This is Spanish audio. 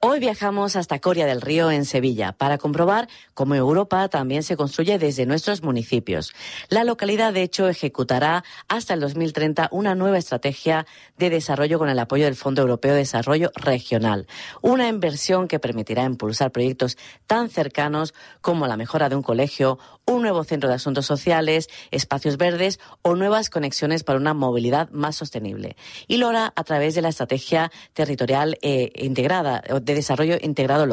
Hoy viajamos hasta Coria del Río, en Sevilla, para comprobar cómo Europa también se construye desde nuestros municipios. La localidad, de hecho, ejecutará hasta el 2030 una nueva estrategia de desarrollo con el apoyo del Fondo Europeo de Desarrollo Regional. Una inversión que permitirá impulsar proyectos tan cercanos como la mejora de un colegio, un nuevo centro de asuntos sociales, espacios verdes o nuevas conexiones para una movilidad más sostenible. Y lo hará a través de la estrategia territorial integrada, de desarrollo integrado local.